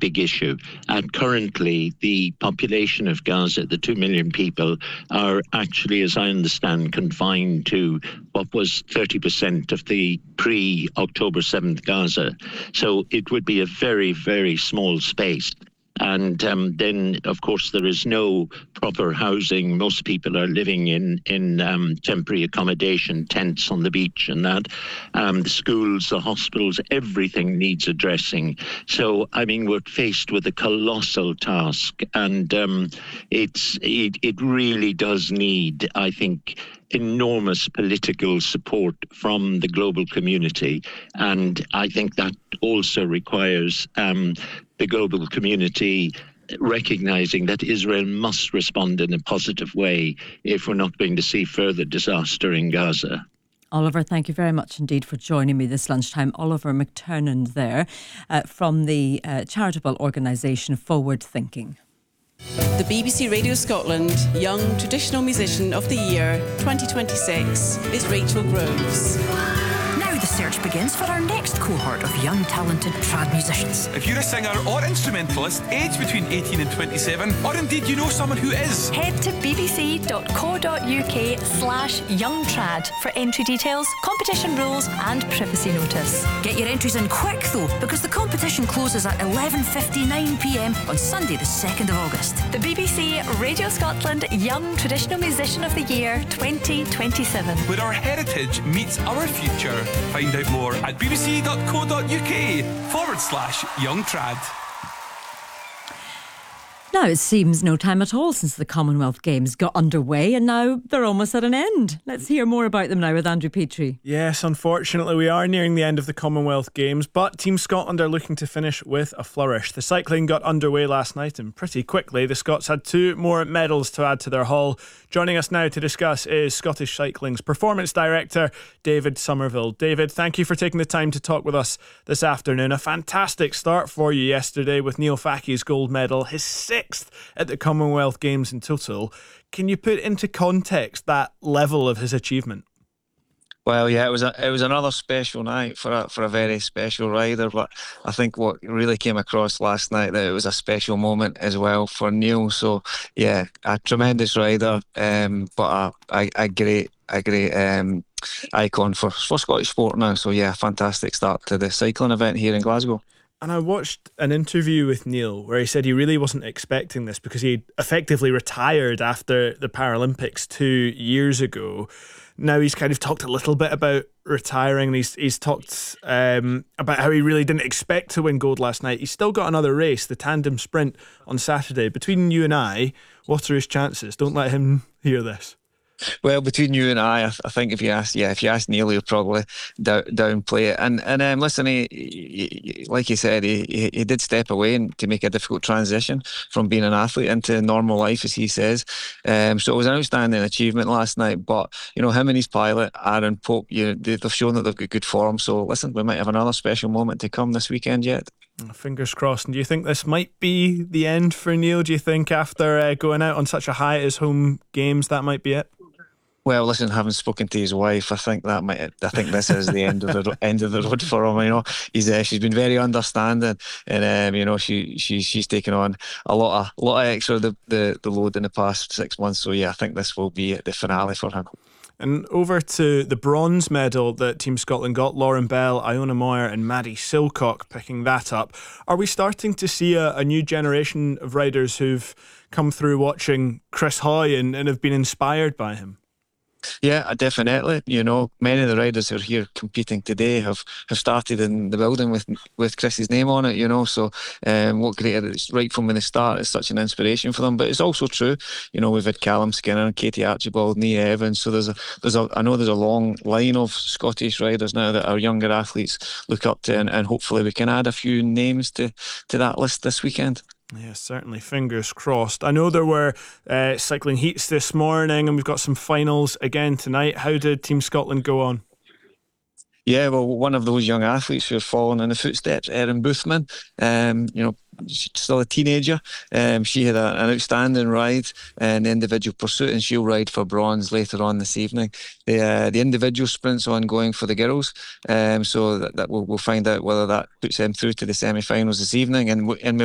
big issue. And currently, the population of Gaza, the 2 million people, are actually, as I understand, confined to what was 30% of the pre-October 7th Gaza. So it would be a very, very small space. And then, of course, there is no proper housing. Most people are living in temporary accommodation, tents on the beach and that. The schools, the hospitals, everything needs addressing. So, I mean, we're faced with a colossal task. And it really does need, I think, enormous political support from the global community. And I think that also requires the global community recognizing that Israel must respond in a positive way if we're not going to see further disaster in Gaza. Oliver, thank you very much indeed for joining me this lunchtime. Oliver McTurnan there from the charitable organisation Forward Thinking. The BBC Radio Scotland Young Traditional Musician of the Year 2026 is Rachel Groves. Now the search begins for our next cohort of young talented trad musicians. If you're a singer or instrumentalist aged between 18 and 27, or indeed you know someone who is, head to bbc.co.uk/youngtrad for entry details, competition rules and privacy notice. Get your entries in quick though, because the competition closes at 11:59pm on Sunday the 2nd of August. The BBC Radio Scotland Young Traditional Musician of the Year 2027. where our heritage meets our future. Find out more at bbc.co.uk/youngtrad. Now it seems no time at all since the Commonwealth Games got underway, and now they're almost at an end. Let's hear more about them now with Andrew Petrie. Yes, unfortunately we are nearing the end of the Commonwealth Games, but Team Scotland are looking to finish with a flourish. The cycling got underway last night, and pretty quickly the Scots had 2 more medals to add to their haul. Joining us now to discuss is Scottish Cycling's Performance Director, David Somerville. David, thank you for taking the time to talk with us this afternoon. A fantastic start for you yesterday with Neil Fackey's gold medal, his 6th at the Commonwealth Games in total. Can you put into context that level of his achievement? Well, yeah, it was another special night for a very special rider. But I think what really came across last night, that it was a special moment as well for Neil. So yeah, a tremendous rider, but a great icon for Scottish sport now. So yeah, fantastic start to the cycling event here in Glasgow. And I watched an interview with Neil where he said he really wasn't expecting this because he effectively retired after the Paralympics 2 years ago. Now he's kind of talked a little bit about retiring, and he's talked about how he really didn't expect to win gold last night. He's still got another race, the tandem sprint on Saturday. Between you and I, what are his chances? Don't let him hear this. Well, between you and I think if you ask Neil, he'll probably downplay it. And listen, he like you said, he did step away and to make a difficult transition from being an athlete into normal life, as he says. So it was an outstanding achievement last night. But you know, him and his pilot Aaron Pope, they've shown that they've got good form. So listen, we might have another special moment to come this weekend yet. Fingers crossed. And do you think this might be the end for Neil? Do you think after going out on such a high at his home games, that might be it? Well, listen, having spoken to his wife, I think this is the end of the end of the road for him. You know, she's been very understanding, and you know, she's taken on a lot of extra the load in the past 6 months. So yeah, I think this will be the finale for him. And over to the bronze medal that Team Scotland got, Lauren Bell, Iona Moyer and Maddie Silcock picking that up. Are we starting to see a new generation of riders who've come through watching Chris Hoy and have been inspired by him? Yeah, definitely. You know, many of the riders who are here competing today have started in the building with Chris's name on it, you know. So what great, it's right from when they start, it's such an inspiration for them. But it's also true, you know, we've had Callum Skinner and Katie Archibald, Nia Evans. So I know there's a long line of Scottish riders now that our younger athletes look up to, and hopefully we can add a few names to that list this weekend. Yes, certainly. Fingers crossed. I know there were cycling heats this morning, and we've got some finals again tonight. How did Team Scotland go on? Yeah, well, one of those young athletes who are following in the footsteps, Erin Boothman, you know, she's still a teenager. She had an outstanding ride in the individual pursuit, and she'll ride for bronze later on this evening. The individual sprint's ongoing for the girls, so that we'll find out whether that puts them through to the semi-finals this evening. And